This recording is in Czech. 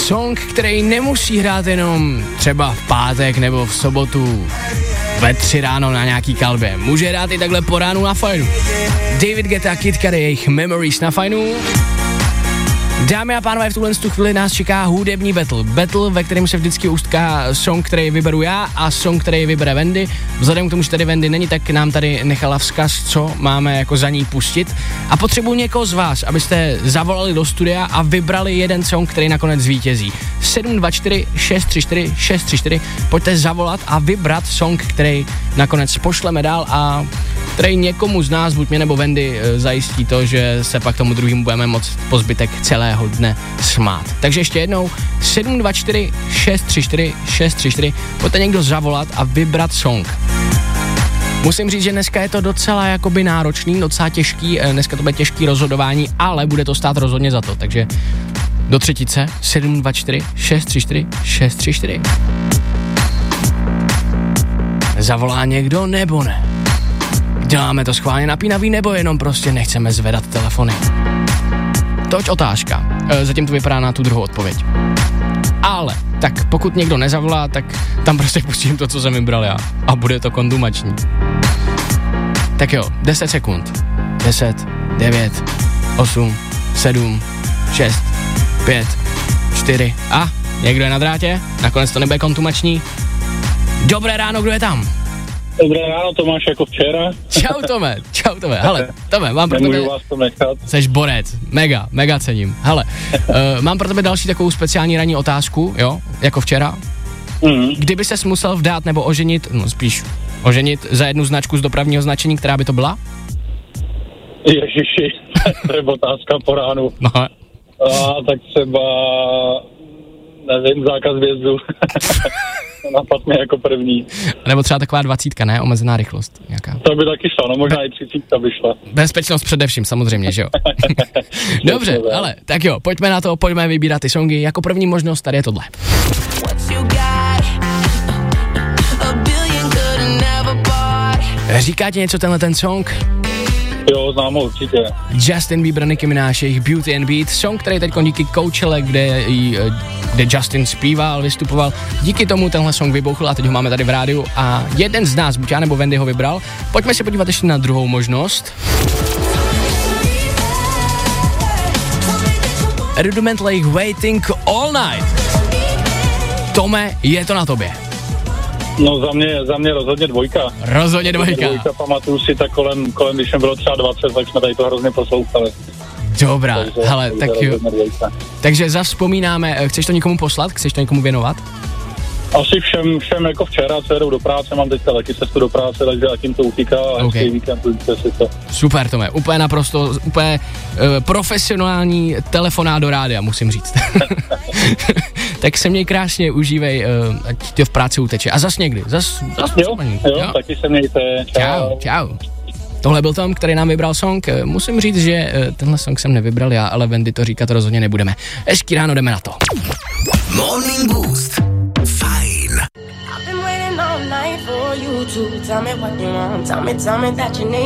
Song, který nemusí hrát jenom třeba v pátek nebo v sobotu ve 3 ráno na nějaký kalbě. Může hrát i takhle po ránu na Fajnu. David Guetta, Kid Cudi, jejich Memories na Fajnu. Dámy a pánové, v tuhle chvíli nás čeká hudební battle. Battle, ve kterém se vždycky ústká song, který vyberu já a song, který vybere Wendy. Vzhledem k tomu, že tady Wendy není, tak nám tady nechala vzkaz, co máme jako za ní pustit. A potřebuji někoho z vás, abyste zavolali do studia a vybrali jeden song, který nakonec zvítězí. 724 634 634. Pojďte zavolat a vybrat song, který nakonec pošleme dál a který někomu z nás, buď mě nebo Wendy, zajistí to, že se pak tomu druhému budeme moc po zbytek celého dne smát. Takže ještě jednou 724 634 634. Pojďte někdo zavolat a vybrat song. Musím říct, že dneska je to docela jakoby náročný, docela těžký, dneska to bude těžký rozhodování, ale bude to stát rozhodně za to, takže do třetice 724 634 634. Zavolá někdo nebo ne? Děláme to schválně napínavý nebo jenom prostě nechceme zvedat telefony? Toť otázka. Zatím to vypadá na tu druhou odpověď. Ale, tak pokud někdo nezavolá, tak tam prostě pustím to, co jsem vybral já. A bude to kondumační. Tak jo, 10 sekund. 10, 9, 8, 7, 6, 5, 4 a někdo je na drátě? Nakonec to nebude kontumační. Dobré ráno, kdo je tam? Dobré ráno, Tomáš, jako včera. Čau Tome, hele, Tome, mám pro tebe... Nemůžu vás to nechat. Seš borec, mega cením. Hele, mám pro tebe další takovou speciální ranní otázku, jo, jako včera. Kdyby ses musel vdát nebo oženit, no spíš oženit za jednu značku z dopravního značení, která by to byla? Ježiši, to je otázka po ránu. No. Tak třeba, nevím, zákaz vjezdu. Napad mě jako první. Nebo třeba taková 20, ne? Omezená rychlost nějaká. To by taky šlo, no možná i 30 by šla. Bezpečnost především, samozřejmě, že jo. Dobře, ale tak jo, pojďme na to, pojďme vybírat ty songy. Jako první možnost tady je tohle. Říká ti něco tenhle ten song? Jo, znám ho určitě. Justin Bieber, Nicki Minaj, jejich Beauty and Beat, song, který teď díky Coachelle, kde Justin zpíval, vystupoval, díky tomu tenhle song vybouchl a teď ho máme tady v rádiu a jeden z nás, buď já nebo Wendy, ho vybral. Pojďme se podívat ještě na druhou možnost. Rudiment Lake, Waiting All Night. Tome, je to na tobě. No za mě rozhodně dvojka. Rozhodně dvojka. Pamatuju si tak kolem, když jsem bylo třeba 20, tak jsme tady to hrozně poslouchali. Dobrá, hele, tak jo. Takže zavzpomínáme, chceš to někomu poslat, chceš to někomu věnovat? Asi všem jako včera, co jedou do práce, mám teďka taky cestu do práce, takže zatím to utíká a hezký víkend, si to. Super, Tome, úplně naprosto, profesionální telefonát do rádia, musím říct. Tak se měj krásně, užívej, ať tě v práci uteče. A zas někdy, zas jo, taky se mějte. Čau. Tohle byl Tom, který nám vybral song. Musím říct, že tenhle song jsem nevybral já, ale Wendy to říkat rozhodně nebudeme. Hezký ráno, jdeme na to. Morning Boost. Fajn.